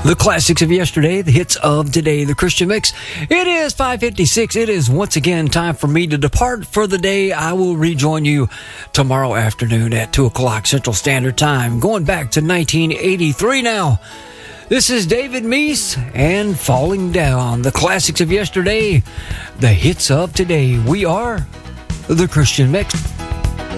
The classics of yesterday, the hits of today, the Christian Mix. It is 5:56. It is once again time for me to depart for the day. I will rejoin you tomorrow afternoon at 2 o'clock Central Standard Time. Going back to 1983 now. This is David Meese and Falling Down. The classics of yesterday, the hits of today. We are the Christian Mix.